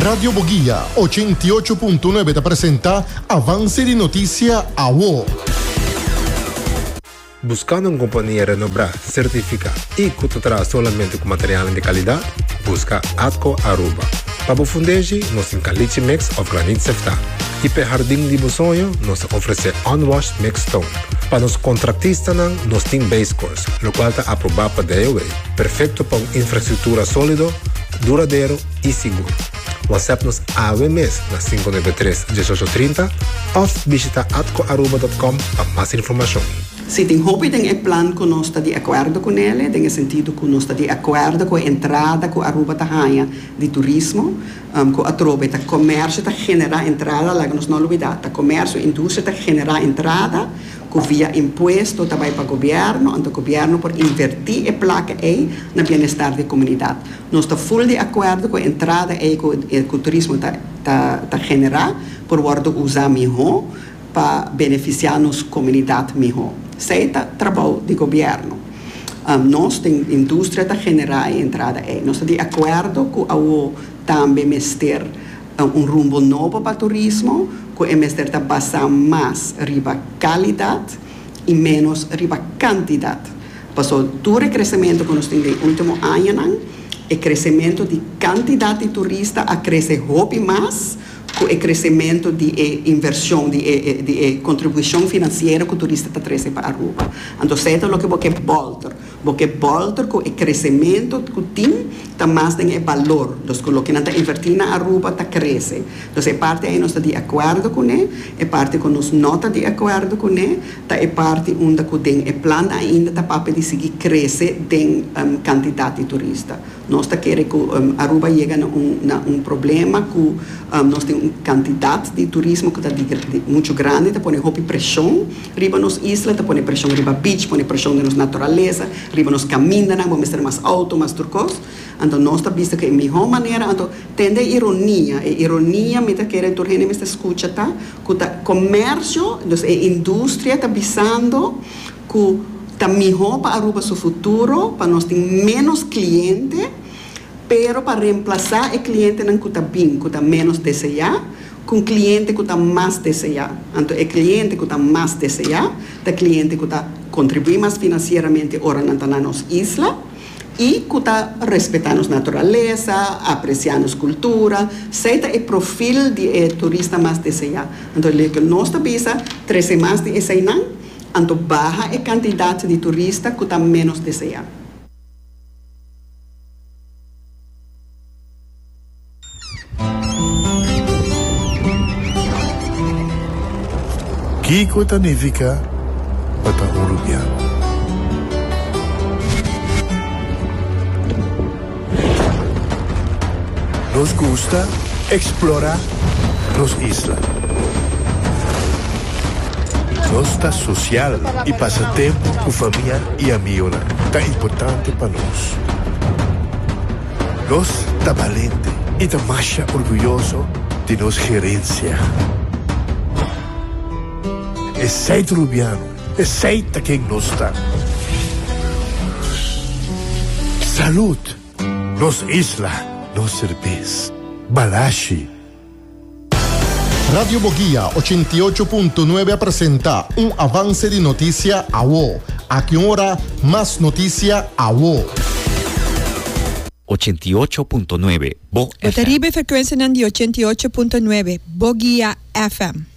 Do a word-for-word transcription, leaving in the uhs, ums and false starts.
Radio Boguía ochenta y ocho punto nueve te presenta Avance de Noticia A W O. Buscando uma companhia renombrada, certificada e que te traz solamente com material de qualidade, busca Atco Aruba. Para o fundejo, nós temos caliche mix of granite sefta. E para o jardim de sonho, nós oferecemos on-wash mix stone. Para os contratistas, nós temos base course, o qual está aprovado para D O A. Perfeito para uma infraestrutura sólida, duradouro e seguro. WhatsApp-nos A W M S na cinco nove três, um oito três zero ou visita atco aruba ponto com para mais informação. Se tem hobby, tem um plano que nós estamos de acordo com ele, tem o sentido que nós estamos de acordo com a entrada que a Aruba está de turismo, um, que a Aruba está comércio, está generar entrada, lá que nós não olvidamos, está comércio, indústria está generar entrada, que via imposto também para o governo, então o governo pode invertir a placa aí no bem-estar da comunidade. Nós estamos full de acordo com a entrada aí que, que o turismo está tá, tá generar, por poder usar melhor para beneficiar nossa comunidade melhor. Seita trabalho de governo. Um, nós temos indústria para generar entrada aí. Nós estamos de acordo com o também mester um, um rumbo novo para o turismo, que o mester está passando mais riba qualidade e menos riba quantidade. Passou todo o crescimento que nós temos no último ano, o crescimento de quantidade de turistas a crescer hobby mais, com o crescimento de eh, inversão, de, eh, de eh, contribuição financeira que o turista está trazendo para a Aruba. Então, isso é o que você volta. Você volta com o crescimento que tem, está mais tem o valor. Então, o que não está investindo na Aruba está crescendo. Então, é parte aí nós estamos de acordo com ele, é parte que nós não estamos de acordo com ele, é parte onde tem o plano ainda está para de seguir crescer em um, quantidade de turistas. Nós queremos que um, Aruba chegue a um, um problema que um, nós temos uma quantidade de turismo que está muito grande, está põe pressão riba nos islas, está põe pressão riba beach, põe pressão na nossa natureza, riba nos caminhos, vamos ter mais alto, mais turcos. Então nós está visto que é a melhor maneira, então tem ironia, e ironia me está querendo que a gente escuta, tá? Que o comércio, então a indústria está visando que está melhor para Aruba seu futuro, para nós ter menos clientes, pero para reemplazar o cliente não que está bem, que está menos desejado, com cliente que está mais desejado. Então, o cliente que está mais desejado, é o cliente que está contribuindo mais financeiramente ora na nossa isla e que está respeitando a natureza, apreciando a cultura, seja o perfil de eh, turista mais desejado. Então, o que nós estamos trazer mais de esse ano, então baixa a quantidade de turistas que está menos desejado. Kiko Tanifica para Uruguaiano. Nos gusta explorar las islas. Nos está social y pasatiempo con familia y amigos. Tan importante para nos. Nos está valiente y está más orgulloso de nos gerencia. É seita Rubiano, é seita quem nos está. Salud, nos isla, nos cerveza, Balashi. Radio Boguía ochenta y ocho punto nueve presenta un avance de noticia A W O. ¿A qué hora más noticia A W O? ochenta y ocho punto nueve Bo F M. Otaribe frecuencia de ochenta y ocho punto nueve Boguía F M.